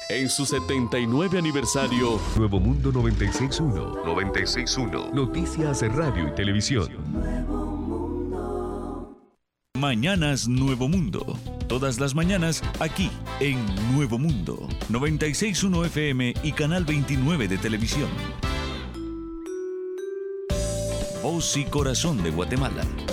En su 79 aniversario, Nuevo Mundo 96.1. 96.1. Noticias, radio y televisión. Mañanas Nuevo Mundo. Todas las mañanas aquí en Nuevo Mundo. 96.1 FM y Canal 29 de televisión. Voz y corazón de Guatemala.